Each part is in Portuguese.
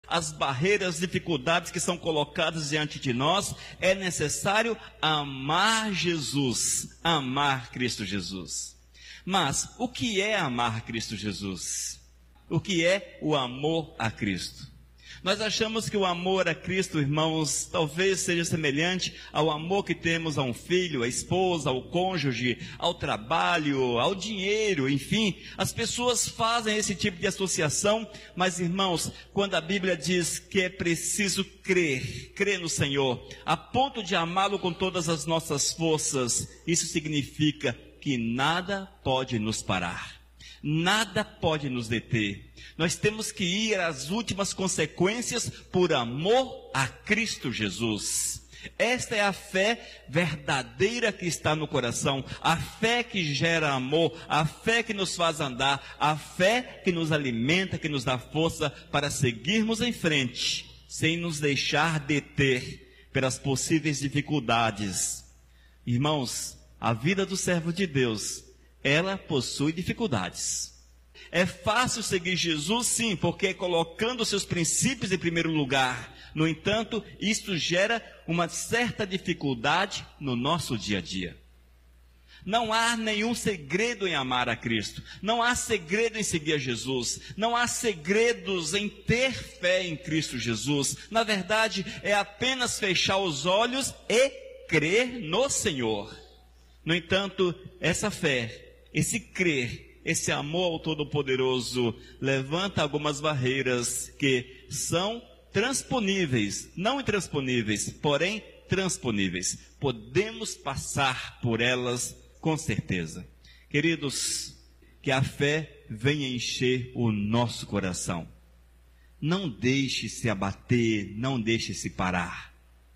as barreiras, as dificuldades que são colocadas diante de nós, é necessário amar Jesus, amar Cristo Jesus. Mas o que é amar Cristo Jesus? O que é o amor a Cristo? Nós achamos que o amor a Cristo, irmãos, talvez seja semelhante ao amor que temos a um filho, à esposa, ao cônjuge, ao trabalho, ao dinheiro, enfim. As pessoas fazem esse tipo de associação, mas, irmãos, quando a Bíblia diz que é preciso crer no Senhor, a ponto de amá-lo com todas as nossas forças, isso significa que nada pode nos parar. Nada pode nos deter. Nós temos que ir às últimas consequências por amor a Cristo Jesus. Esta é a fé verdadeira que está no coração, a fé que gera amor, a fé que nos faz andar, a fé que nos alimenta, que nos dá força para seguirmos em frente, sem nos deixar deter pelas possíveis dificuldades. Irmãos, a vida do servo de Deus, ela possui dificuldades. É fácil seguir Jesus, sim, porque é colocando seus princípios em primeiro lugar. No entanto, isto gera uma certa dificuldade no nosso dia a dia. Não há nenhum segredo em amar a Cristo. Não há segredo em seguir a Jesus. Não há segredos em ter fé em Cristo Jesus. Na verdade, é apenas fechar os olhos e crer no Senhor. No entanto, essa fé, esse crer, esse amor ao Todo-Poderoso levanta algumas barreiras que são transponíveis, não intransponíveis, porém transponíveis. Podemos passar por elas com certeza. Queridos, que a fé venha encher o nosso coração. Não deixe se abater, não deixe se parar.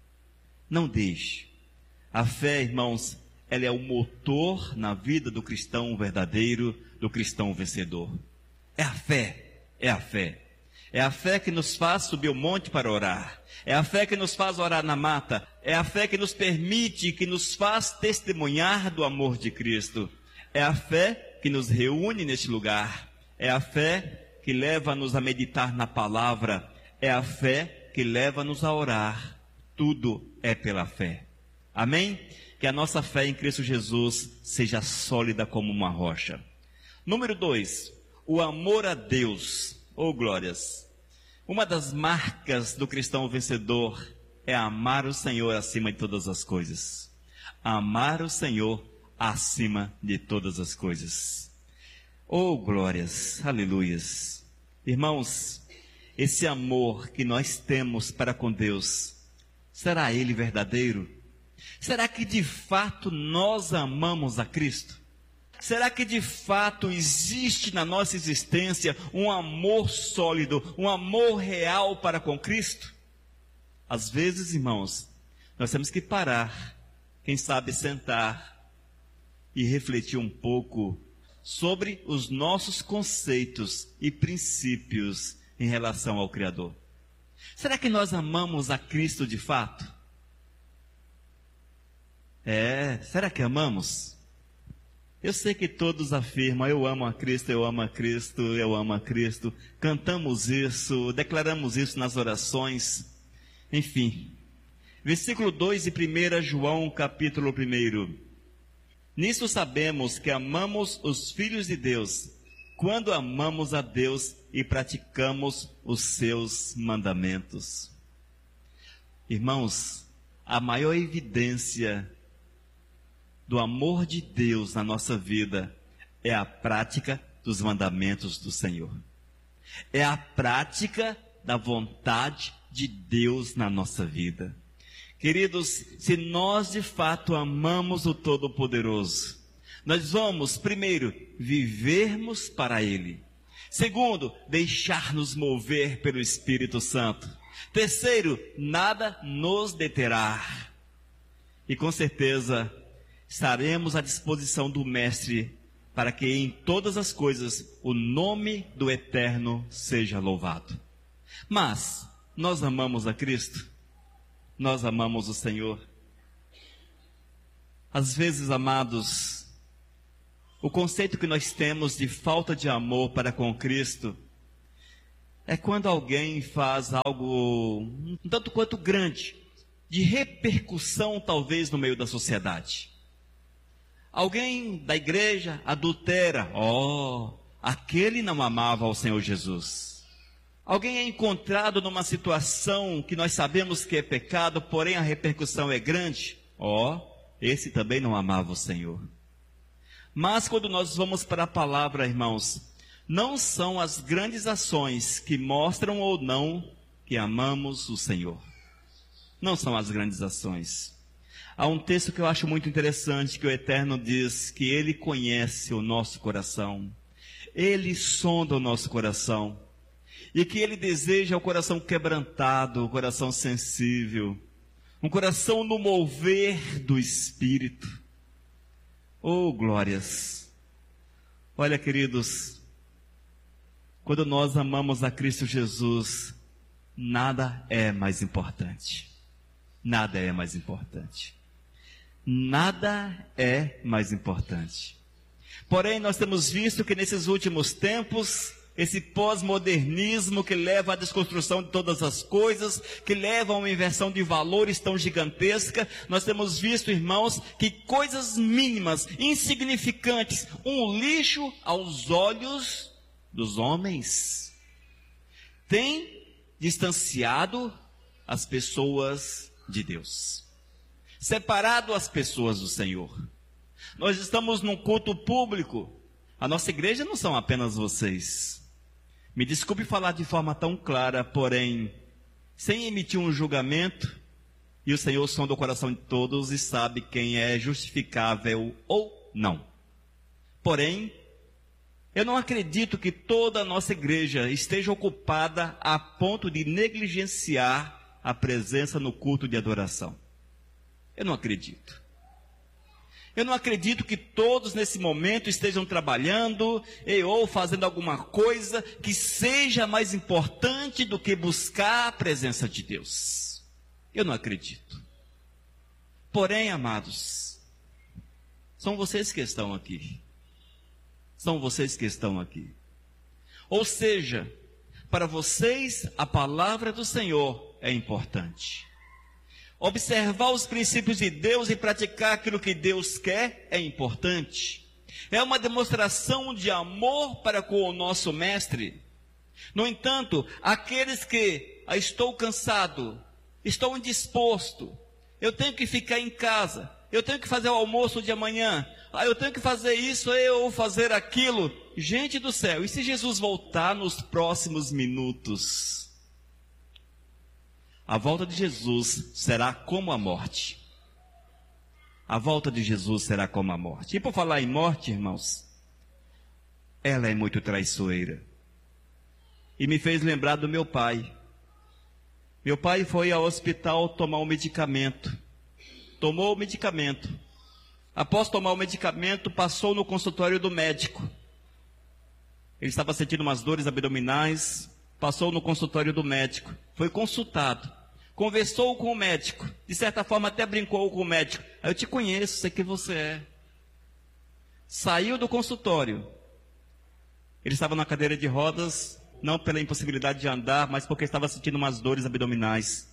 Não deixe. A fé, irmãos, ela é o motor na vida do cristão verdadeiro, do cristão vencedor. É a fé, é a fé. É a fé que nos faz subir o monte para orar. É a fé que nos faz orar na mata. É a fé que nos permite, que nos faz testemunhar do amor de Cristo. É a fé que nos reúne neste lugar. É a fé que leva-nos a meditar na palavra. É a fé que leva-nos a orar. Tudo é pela fé. Amém? Que a nossa fé em Cristo Jesus seja sólida como uma rocha. Número 2, o amor a Deus. Oh glórias! Uma das marcas do cristão vencedor é amar o Senhor acima de todas as coisas. Amar o Senhor acima de todas as coisas. Oh glórias! Aleluias! Irmãos, esse amor que nós temos para com Deus, será ele verdadeiro? Será que de fato nós amamos a Cristo? Será que de fato existe na nossa existência um amor sólido, um amor real para com Cristo? Às vezes, irmãos, nós temos que parar, quem sabe sentar e refletir um pouco sobre os nossos conceitos e princípios em relação ao Criador. Será que nós amamos a Cristo de fato? Será que amamos? Eu sei que todos afirmam, eu amo a Cristo, eu amo a Cristo, eu amo a Cristo. Cantamos isso, declaramos isso nas orações. Enfim, versículo 2 de 1 João, capítulo 1. Nisso sabemos que amamos os filhos de Deus, quando amamos a Deus e praticamos os seus mandamentos. Irmãos, a maior evidência do amor de Deus na nossa vida é a prática dos mandamentos do Senhor. É a prática da vontade de Deus na nossa vida. Queridos, se nós de fato amamos o Todo-Poderoso, nós vamos, primeiro, vivermos para Ele. Segundo, deixar-nos mover pelo Espírito Santo. Terceiro, nada nos deterá. E com certeza, estaremos à disposição do Mestre para que em todas as coisas o nome do Eterno seja louvado. Mas nós amamos a Cristo? Nós amamos o Senhor? Às vezes, amados, o conceito que nós temos de falta de amor para com Cristo é quando alguém faz algo um tanto quanto grande, de repercussão talvez no meio da sociedade. Alguém da igreja adultera, aquele não amava ao Senhor Jesus. Alguém é encontrado numa situação que nós sabemos que é pecado, porém a repercussão é grande, esse também não amava o Senhor. Mas quando nós vamos para a palavra, irmãos, não são as grandes ações que mostram ou não que amamos o Senhor. Não são as grandes ações. Há um texto que eu acho muito interessante, que o Eterno diz que Ele conhece o nosso coração. Ele sonda o nosso coração. E que Ele deseja o coração quebrantado, o coração sensível. Um coração no mover do Espírito. Oh, glórias! Olha, queridos, quando nós amamos a Cristo Jesus, nada é mais importante. Nada é mais importante. Nada é mais importante. Porém, nós temos visto que nesses últimos tempos, esse pós-modernismo que leva à desconstrução de todas as coisas, que leva a uma inversão de valores tão gigantesca, nós temos visto, irmãos, que coisas mínimas, insignificantes, um lixo aos olhos dos homens, tem distanciado as pessoas de Deus, separado as pessoas do Senhor. Nós estamos num culto público, a nossa igreja não são apenas vocês. Me desculpe falar de forma tão clara, porém, sem emitir um julgamento, e o Senhor sonda o coração de todos e sabe quem é justificável ou não. Porém, eu não acredito que toda a nossa igreja esteja ocupada a ponto de negligenciar a presença no culto de adoração. Eu não acredito. Eu não acredito que todos nesse momento estejam trabalhando ou fazendo alguma coisa que seja mais importante do que buscar a presença de Deus. Eu não acredito. Porém, amados, são vocês que estão aqui. São vocês que estão aqui. Ou seja, para vocês a palavra do Senhor é importante. Observar os princípios de Deus e praticar aquilo que Deus quer é importante. É uma demonstração de amor para com o nosso mestre. No entanto, aqueles que estou cansado, estou indisposto, eu tenho que ficar em casa, eu tenho que fazer o almoço de amanhã, eu tenho que fazer isso ou fazer aquilo. Gente do céu, e se Jesus voltar nos próximos minutos? A volta de Jesus será como a morte. A volta de Jesus será como a morte. E por falar em morte, irmãos, ela é muito traiçoeira. E me fez lembrar do meu pai. Meu pai foi ao hospital tomar um medicamento. Tomou o medicamento. Após tomar o medicamento, passou no consultório do médico. Ele estava sentindo umas dores abdominais. Passou no consultório do médico, foi consultado, conversou com o médico, de certa forma até brincou com o médico. Eu te conheço, sei quem você é. Saiu do consultório. Ele estava na cadeira de rodas, não pela impossibilidade de andar, mas porque estava sentindo umas dores abdominais.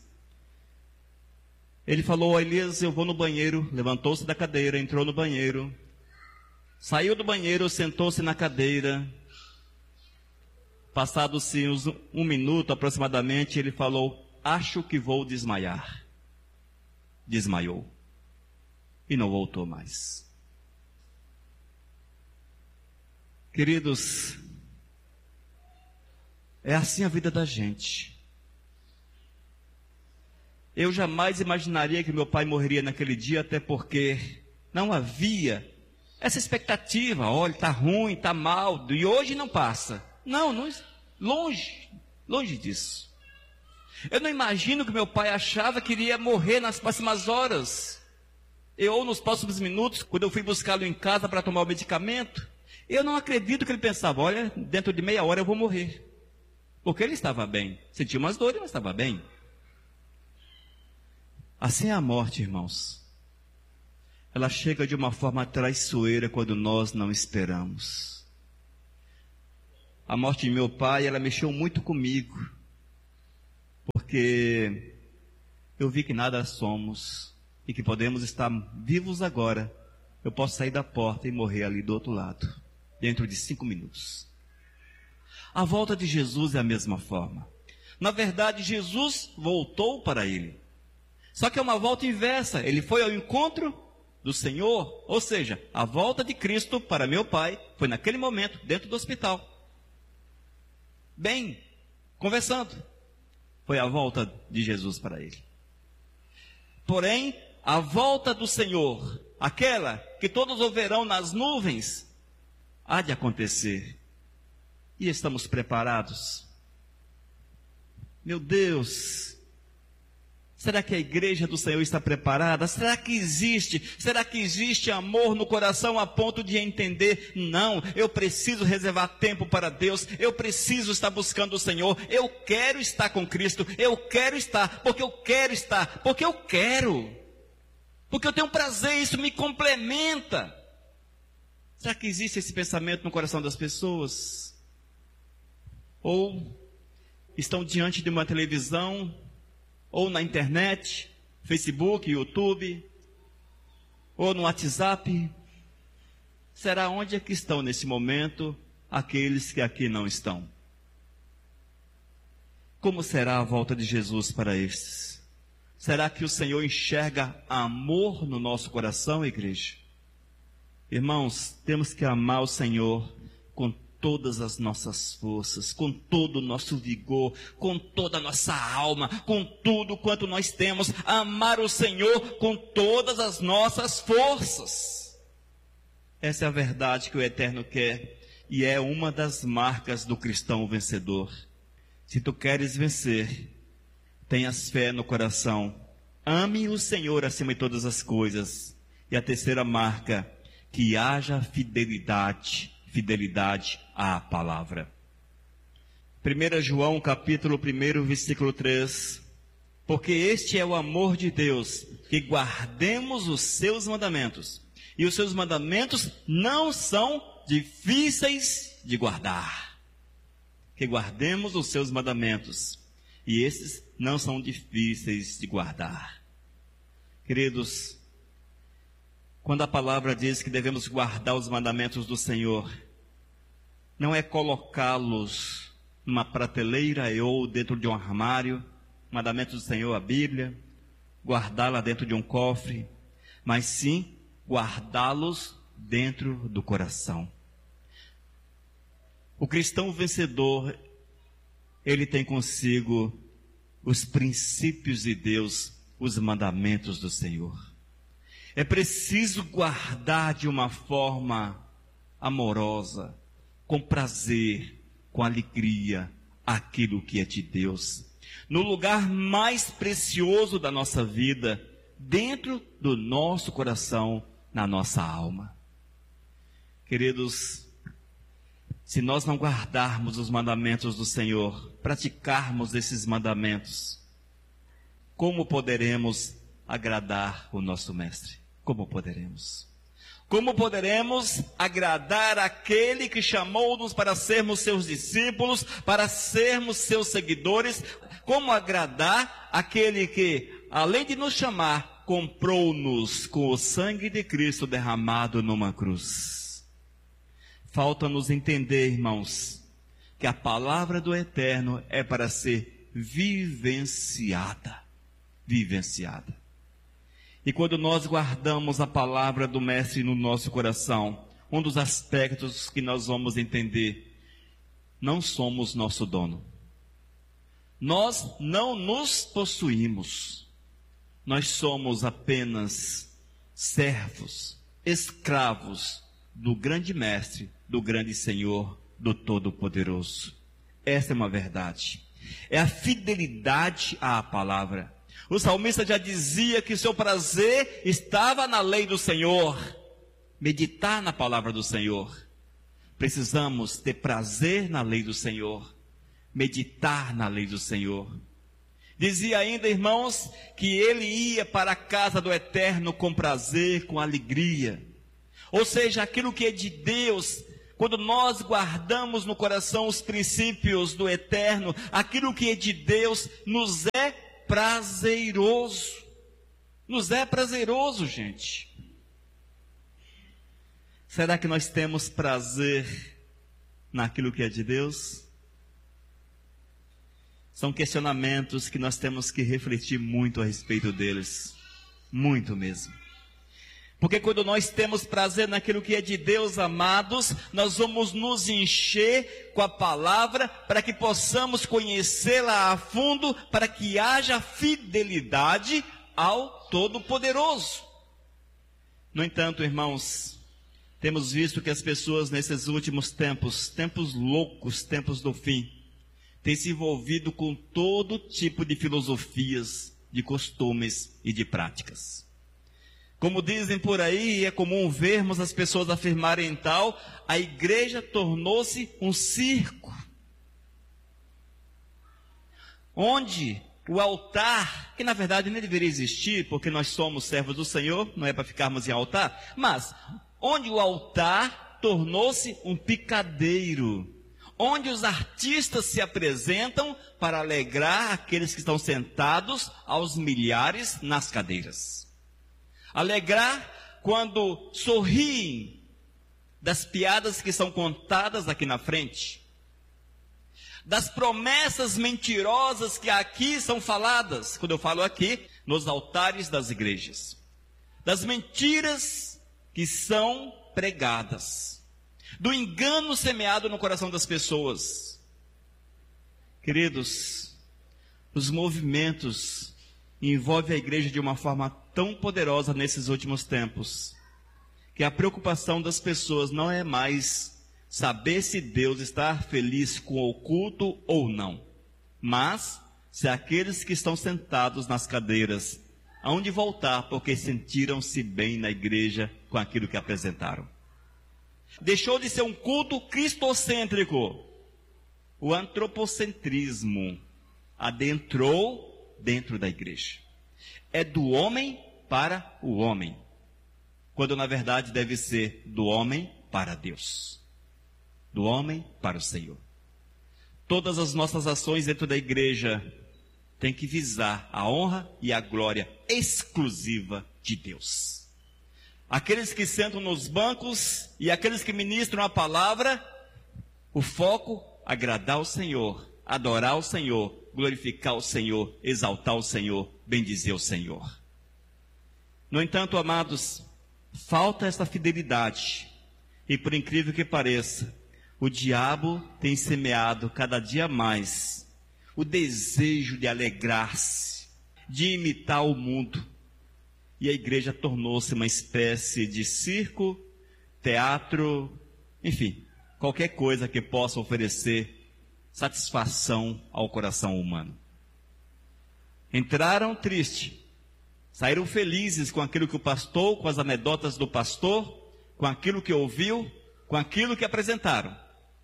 Ele falou: Elias, eu vou no banheiro. Levantou-se da cadeira, entrou no banheiro, saiu do banheiro, sentou-se na cadeira. Passado-se um minuto aproximadamente, ele falou: acho que vou desmaiar. Desmaiou. E não voltou mais. Queridos, é assim a vida da gente. Eu jamais imaginaria que meu pai morreria naquele dia, até porque não havia essa expectativa. Olha, está ruim, está mal, e hoje não passa. Não, longe disso. Eu não imagino que meu pai achava que iria morrer nas próximas horas, ou nos próximos minutos, quando eu fui buscá-lo em casa para tomar o medicamento. Eu não acredito que ele pensava: olha, dentro de meia hora eu vou morrer. Porque ele estava bem, sentia umas dores, mas estava bem. Assim é a morte, irmãos. Ela chega de uma forma traiçoeira quando nós não esperamos. a morte de meu pai, ela mexeu muito comigo, porque eu vi que nada somos e que podemos estar vivos agora. Eu posso sair da porta e morrer ali do outro lado, dentro de 5 minutos. A volta de Jesus é a mesma forma. Na verdade, Jesus voltou para ele. Só que é uma volta inversa. Ele foi ao encontro do Senhor, ou seja, a volta de Cristo para meu pai foi naquele momento, dentro do hospital. Bem, conversando. Foi a volta de Jesus para ele. Porém, a volta do Senhor, aquela que todos ouvirão nas nuvens, há de acontecer. E estamos preparados? Meu Deus, será que a igreja do Senhor está preparada? Será que existe amor no coração a ponto de entender? Não, eu preciso reservar tempo para Deus, eu preciso estar buscando o Senhor, eu quero estar com Cristo, eu quero estar, porque eu quero estar, porque eu quero, porque eu tenho prazer, isso me complementa. Será que existe esse pensamento no coração das pessoas? Ou estão diante de uma televisão, ou na internet, Facebook, YouTube, ou no WhatsApp? Será onde é que estão nesse momento aqueles que aqui não estão? Como será a volta de Jesus para estes? Será que o Senhor enxerga amor no nosso coração, igreja? Irmãos, temos que amar o Senhor com todas as nossas forças, com todo o nosso vigor, com toda a nossa alma, com tudo quanto nós temos, amar o Senhor com todas as nossas forças. Essa é a verdade que o Eterno quer, e é uma das marcas do cristão vencedor. Se tu queres vencer, tenhas fé no coração, ame o Senhor acima de todas as coisas. E a terceira marca, que haja fidelidade à palavra. 1 João capítulo 1, versículo 3. Porque este é o amor de Deus, que guardemos os seus mandamentos. E os seus mandamentos não são difíceis de guardar. Que guardemos os seus mandamentos. E esses não são difíceis de guardar. Queridos, quando a palavra diz que devemos guardar os mandamentos do Senhor, não é colocá-los numa prateleira ou dentro de um armário, mandamentos do Senhor, a Bíblia, guardá-la dentro de um cofre, mas sim guardá-los dentro do coração. O cristão vencedor, ele tem consigo os princípios de Deus, os mandamentos do Senhor. É preciso guardar de uma forma amorosa, com prazer, com alegria, aquilo que é de Deus. No lugar mais precioso da nossa vida, dentro do nosso coração, na nossa alma. Queridos, se nós não guardarmos os mandamentos do Senhor, praticarmos esses mandamentos, como poderemos agradar o nosso Mestre? Como poderemos? Como poderemos agradar aquele que chamou-nos para sermos seus discípulos, para sermos seus seguidores? Como agradar aquele que, além de nos chamar, comprou-nos com o sangue de Cristo derramado numa cruz? Falta-nos entender, irmãos, que a palavra do Eterno é para ser vivenciada. Vivenciada. E quando nós guardamos a palavra do Mestre no nosso coração, um dos aspectos que nós vamos entender, não somos nosso dono. Nós não nos possuímos. Nós somos apenas servos, escravos do grande Mestre, do grande Senhor, do Todo-Poderoso. Essa é uma verdade. É a fidelidade à palavra. O salmista já dizia que o seu prazer estava na lei do Senhor. Meditar na palavra do Senhor. Precisamos ter prazer na lei do Senhor. Meditar na lei do Senhor. Dizia ainda, irmãos, que ele ia para a casa do Eterno com prazer, com alegria. Ou seja, aquilo que é de Deus, quando nós guardamos no coração os princípios do eterno, aquilo que é de Deus, nos é prazeroso. Nos é prazeroso, gente. Será que nós temos prazer naquilo que é de Deus? São questionamentos que nós temos que refletir muito a respeito deles. Muito mesmo. Porque quando nós temos prazer naquilo que é de Deus, amados, nós vamos nos encher com a palavra para que possamos conhecê-la a fundo, para que haja fidelidade ao Todo-Poderoso. No entanto, irmãos, temos visto que as pessoas nesses últimos tempos, tempos loucos, tempos do fim, têm se envolvido com todo tipo de filosofias, de costumes e de práticas. Como dizem por aí, é comum vermos as pessoas afirmarem tal, a igreja tornou-se um circo, onde o altar, que na verdade nem deveria existir, porque nós somos servos do Senhor, não é para ficarmos em altar, mas onde o altar tornou-se um picadeiro, onde os artistas se apresentam para alegrar aqueles que estão sentados aos milhares nas cadeiras. Alegrar quando sorriem das piadas que são contadas aqui na frente, das promessas mentirosas que aqui são faladas, quando eu falo aqui, nos altares das igrejas, das mentiras que são pregadas, do engano semeado no coração das pessoas. Queridos, os movimentos envolvem a igreja de uma forma tão poderosa nesses últimos tempos, que a preocupação das pessoas não é mais saber se Deus está feliz com o culto ou não, mas se aqueles que estão sentados nas cadeiras hão de voltar porque sentiram-se bem na igreja com aquilo que apresentaram. Deixou de ser um culto cristocêntrico. O antropocentrismo adentrou dentro da igreja. É do homem para o homem, quando na verdade deve ser do homem para Deus, do homem para o Senhor. Todas as nossas ações dentro da igreja têm que visar a honra e a glória exclusiva de Deus. Aqueles que sentam nos bancos e aqueles que ministram a palavra, o foco, agradar o Senhor, adorar o Senhor, glorificar o Senhor, exaltar o Senhor, bendizer o Senhor. No entanto, amados, falta essa fidelidade. E por incrível que pareça, o diabo tem semeado cada dia mais o desejo de alegrar-se, de imitar o mundo. E a igreja tornou-se uma espécie de circo, teatro, enfim, qualquer coisa que possa oferecer satisfação ao coração humano. Entraram tristes, saíram felizes com aquilo que o pastor, com as anedotas do pastor, com aquilo que ouviu, com aquilo que apresentaram.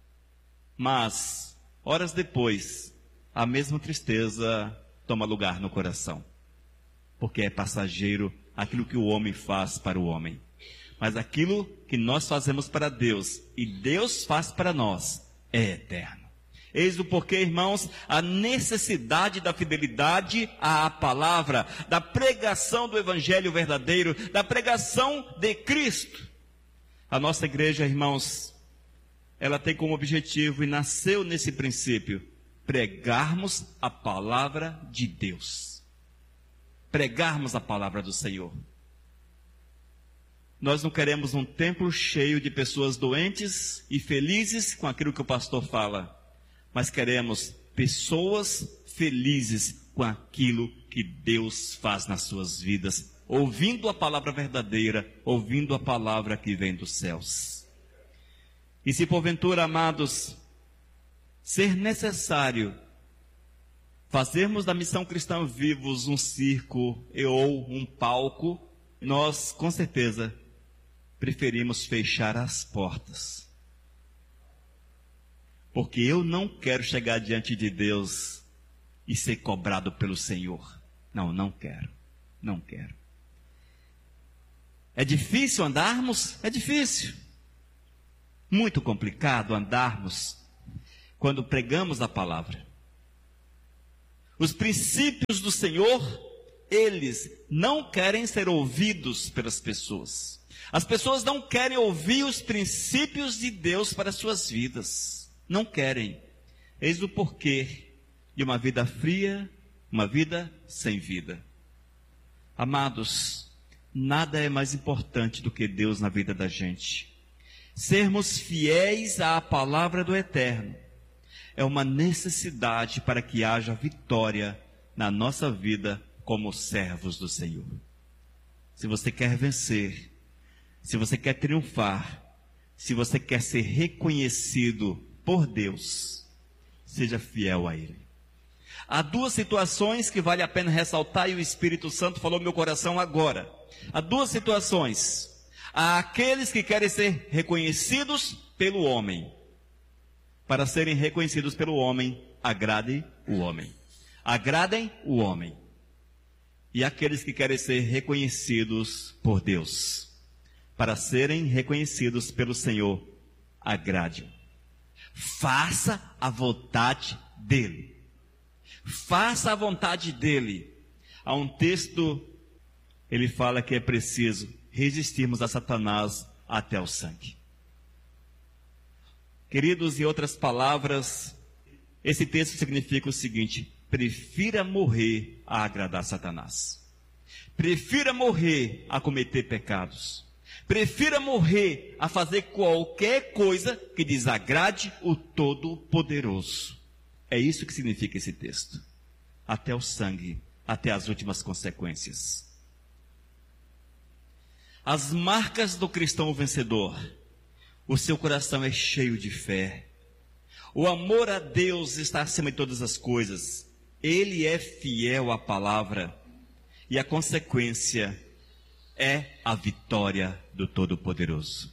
Mas, horas depois, a mesma tristeza toma lugar no coração, porque é passageiro aquilo que o homem faz para o homem. Mas aquilo que nós fazemos para Deus e Deus faz para nós é eterno. Eis o porquê, irmãos, a necessidade da fidelidade à palavra, da pregação do evangelho verdadeiro, da pregação de Cristo. A nossa igreja, irmãos, ela tem como objetivo e nasceu nesse princípio, pregarmos a palavra de Deus. Pregarmos a palavra do Senhor. Nós não queremos um templo cheio de pessoas doentes e felizes com aquilo que o pastor fala, mas queremos pessoas felizes com aquilo que Deus faz nas suas vidas, ouvindo a palavra verdadeira, ouvindo a palavra que vem dos céus. E se porventura, amados, ser necessário fazermos da Missão Cristã Vivos um circo ou um palco, nós com certeza preferimos fechar as portas. Porque eu não quero chegar diante de Deus e ser cobrado pelo Senhor. Não, não quero. Não quero. É difícil andarmos? É difícil. muito complicado andarmos quando pregamos a palavra. Os princípios do Senhor, eles não querem ser ouvidos pelas pessoas. As pessoas não querem ouvir os princípios de Deus para as suas vidas. Não querem. Eis o porquê de uma vida fria, uma vida sem vida. Amados, nada é mais importante do que Deus na vida da gente. Sermos fiéis à palavra do Eterno é uma necessidade para que haja vitória na nossa vida como servos do Senhor. Se você quer vencer, se você quer triunfar, se você quer ser reconhecido por Deus, seja fiel a Ele. Há duas situações que vale a pena ressaltar e o Espírito Santo falou no meu coração agora. Há duas situações. Há aqueles que querem ser reconhecidos pelo homem. Para serem reconhecidos pelo homem, agradem o homem. Agradem o homem. E aqueles que querem ser reconhecidos por Deus. Para serem reconhecidos pelo Senhor, agrade-o. Faça a vontade dEle. Faça a vontade dEle. Há um texto, ele fala que é preciso resistirmos a Satanás até o sangue. Queridos, em outras palavras, esse texto significa o seguinte: prefira morrer a agradar Satanás. Prefira morrer a cometer pecados. Prefira morrer a fazer qualquer coisa que desagrade o Todo-Poderoso. É isso que significa esse texto. Até o sangue, até as últimas consequências. As marcas do cristão vencedor. O seu coração é cheio de fé. O amor a Deus está acima de todas as coisas. Ele é fiel à palavra. E a consequência é a vitória do Todo-Poderoso.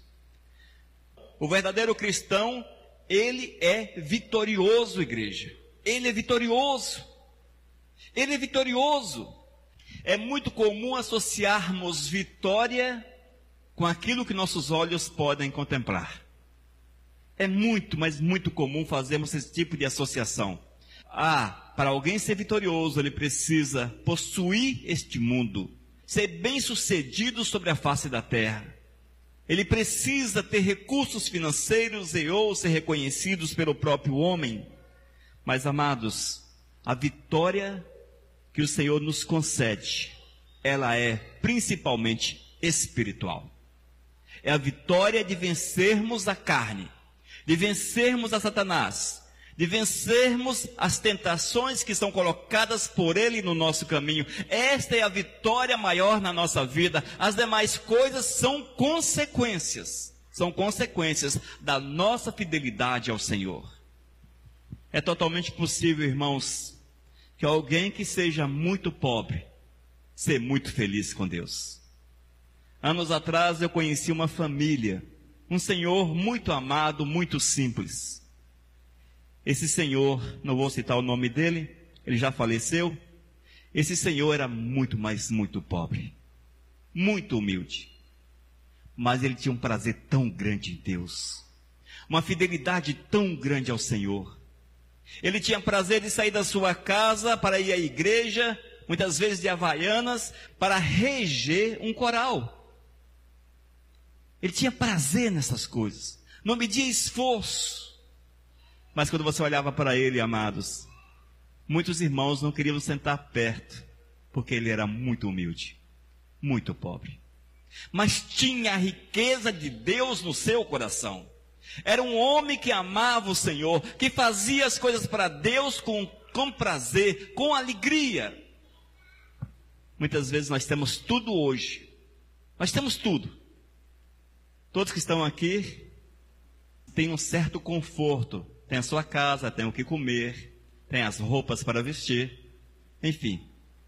O verdadeiro cristão, ele é vitorioso, igreja. Ele é vitorioso. Ele é vitorioso. É muito comum associarmos vitória com aquilo que nossos olhos podem contemplar. É muito, mas muito comum fazermos esse tipo de associação. Para alguém ser vitorioso, ele precisa possuir este mundo, ser bem-sucedido sobre a face da terra. Ele precisa ter recursos financeiros e ou ser reconhecidos pelo próprio homem. Mas, amados, a vitória que o Senhor nos concede, ela é principalmente espiritual. É a vitória de vencermos a carne, de vencermos a Satanás, de vencermos as tentações que são colocadas por ele no nosso caminho. Esta é a vitória maior na nossa vida. As demais coisas são consequências da nossa fidelidade ao Senhor. É totalmente possível, irmãos, que alguém que seja muito pobre, ser muito feliz com Deus. Anos atrás eu conheci uma família, um senhor muito amado, muito simples. Esse senhor, não vou citar o nome dele, ele já faleceu. Esse senhor era muito, mas muito pobre, muito humilde. Mas ele tinha um prazer tão grande em Deus, uma fidelidade tão grande ao Senhor. Ele tinha prazer de sair da sua casa para ir à igreja, muitas vezes de Havaianas, para reger um coral. Ele tinha prazer nessas coisas, não media esforço. Mas quando você olhava para ele, amados, muitos irmãos não queriam sentar perto, porque ele era muito humilde, muito pobre. Mas tinha a riqueza de Deus no seu coração. Era um homem que amava o Senhor, que fazia as coisas para Deus com prazer, com alegria. Muitas vezes nós temos tudo hoje. Nós temos tudo. Todos que estão aqui têm um certo conforto. Tem a sua casa, tem o que comer, tem as roupas para vestir, enfim.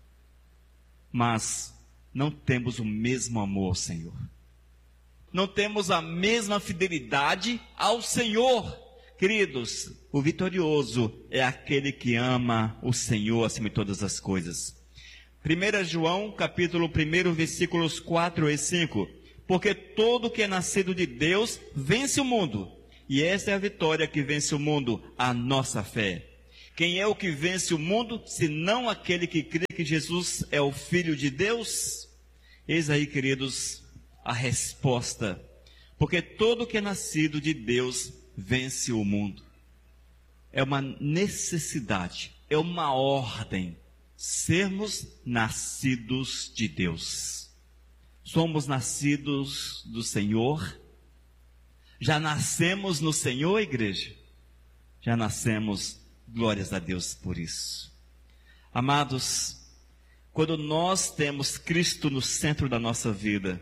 Mas não temos o mesmo amor ao Senhor. Não temos a mesma fidelidade ao Senhor. Queridos, o vitorioso é aquele que ama o Senhor acima de todas as coisas. 1 João, capítulo 1, versículos 4 e 5. Porque todo que é nascido de Deus vence o mundo. E essa é a vitória que vence o mundo, a nossa fé. Quem é o que vence o mundo, senão aquele que crê que Jesus é o Filho de Deus? Eis aí, queridos, a resposta. Porque todo que é nascido de Deus vence o mundo. É uma necessidade, é uma ordem, sermos nascidos de Deus. Somos nascidos do Senhor. Já nascemos no Senhor, igreja? Já nascemos, glórias a Deus por isso. Amados, quando nós temos Cristo no centro da nossa vida,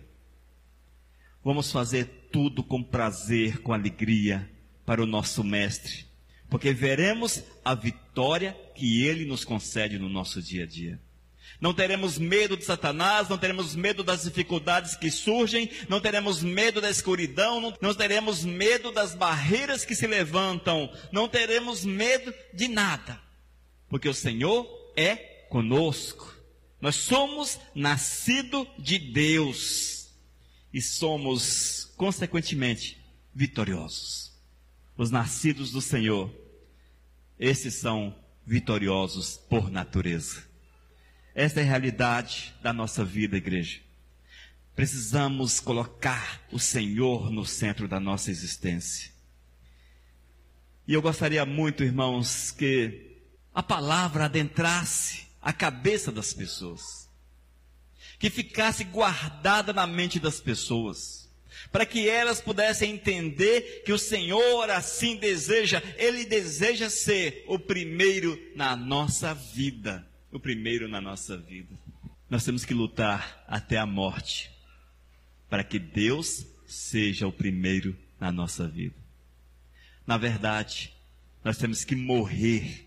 vamos fazer tudo com prazer, com alegria, para o nosso Mestre, porque veremos a vitória que Ele nos concede no nosso dia a dia. Não teremos medo de Satanás, não teremos medo das dificuldades que surgem, não teremos medo da escuridão, não teremos medo das barreiras que se levantam, não teremos medo de nada, porque o Senhor é conosco. Nós somos nascidos de Deus e somos, consequentemente, vitoriosos. Os nascidos do Senhor, esses são vitoriosos por natureza. Esta é a realidade da nossa vida, igreja. Precisamos colocar o Senhor no centro da nossa existência. E eu gostaria muito, irmãos, que a palavra adentrasse a cabeça das pessoas, que ficasse guardada na mente das pessoas, para que elas pudessem entender que o Senhor assim deseja, Ele deseja ser o primeiro na nossa vida. O primeiro na nossa vida. Nós temos que lutar até a morte, para que Deus seja o primeiro na nossa vida. Na verdade, nós temos que morrer,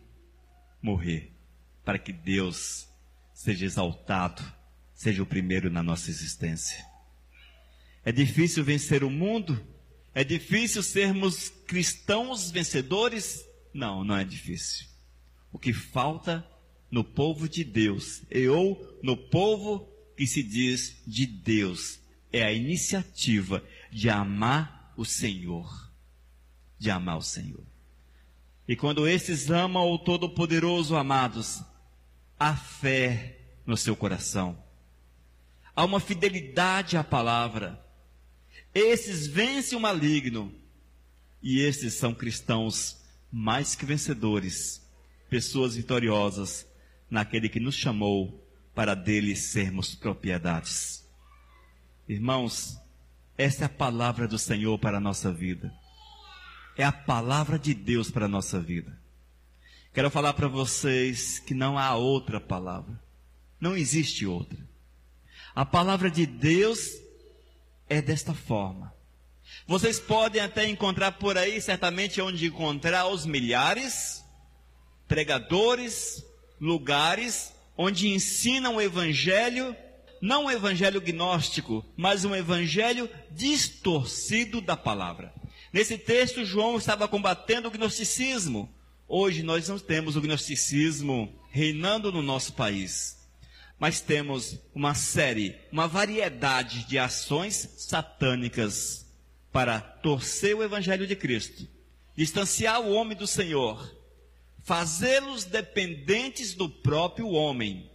para que Deus seja exaltado, seja o primeiro na nossa existência. É difícil vencer o mundo? É difícil sermos cristãos vencedores? Não, não é difícil. O que falta no povo de Deus, ou no povo que se diz de Deus, é a iniciativa de amar o Senhor. De amar o Senhor. E quando esses amam o Todo-Poderoso, amados, há fé no seu coração. Há uma fidelidade à palavra. Esses vencem o maligno. E esses são cristãos mais que vencedores, pessoas vitoriosas, naquele que nos chamou para dele sermos propriedades. Irmãos, essa é a palavra do Senhor para a nossa vida. É a palavra de Deus para a nossa vida. Quero falar para vocês que não há outra palavra. Não existe outra. A palavra de Deus é desta forma. Vocês podem até encontrar por aí, certamente, onde encontrar os milhares, pregadores, lugares onde ensinam o evangelho, não o evangelho gnóstico, mas um evangelho distorcido da palavra. Nesse texto, João estava combatendo o gnosticismo. Hoje nós não temos o gnosticismo reinando no nosso país, mas temos uma variedade de ações satânicas para torcer o evangelho de Cristo, distanciar o homem do Senhor, fazê-los dependentes do próprio homem,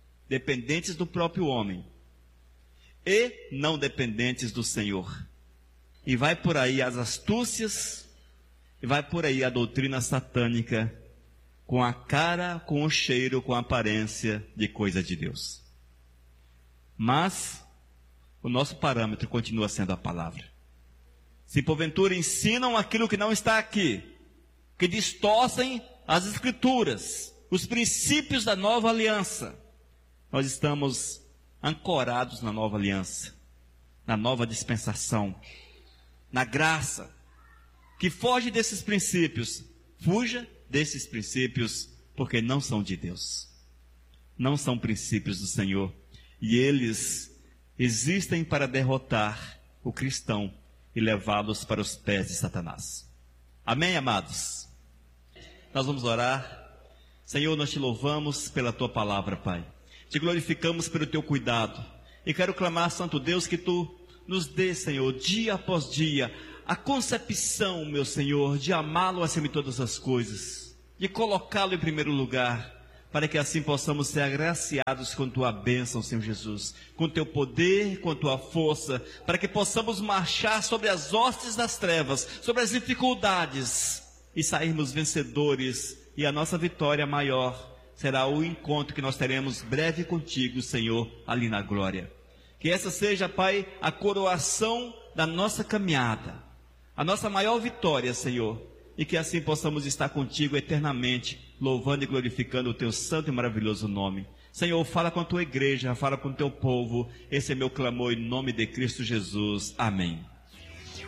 e não dependentes do Senhor. E vai por aí as astúcias, e vai por aí a doutrina satânica, com a cara, com o cheiro, com a aparência de coisa de Deus. Mas o nosso parâmetro continua sendo a palavra. Se porventura ensinam aquilo que não está aqui, que distorcem as Escrituras, os princípios da nova aliança, nós estamos ancorados na nova aliança, na nova dispensação, na graça. Que foge desses princípios, fuja desses princípios, porque não são de Deus, não são princípios do Senhor, e eles existem para derrotar o cristão e levá-los para os pés de Satanás. Amém, amados? Nós vamos orar. Senhor, nós te louvamos pela tua palavra, Pai. Te glorificamos pelo teu cuidado. E quero clamar, Santo Deus, que tu nos dê, Senhor, dia após dia, a concepção, meu Senhor, de amá-lo acima de todas as coisas, de colocá-lo em primeiro lugar, para que assim possamos ser agraciados com tua bênção, Senhor Jesus, com teu poder, com tua força, para que possamos marchar sobre as hostes das trevas, sobre as dificuldades, e sairmos vencedores, e a nossa vitória maior será o encontro que nós teremos breve contigo, Senhor, ali na glória. Que essa seja, Pai, a coroação da nossa caminhada, a nossa maior vitória, Senhor, e que assim possamos estar contigo eternamente, louvando e glorificando o teu santo e maravilhoso nome. Senhor, fala com a tua igreja, fala com o teu povo. Esse é meu clamor em nome de Cristo Jesus. Amém.